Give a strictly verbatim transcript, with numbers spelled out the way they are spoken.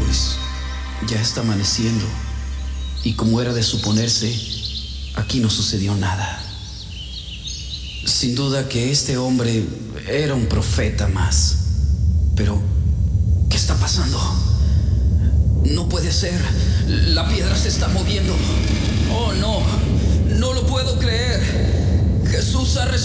Pues ya está amaneciendo y como era de suponerse, aquí no sucedió nada. Sin duda que este hombre era un profeta más. Pero, ¿qué está pasando? No puede ser. La piedra se está moviendo. Oh, no. No lo puedo creer. Jesús ha resucitado.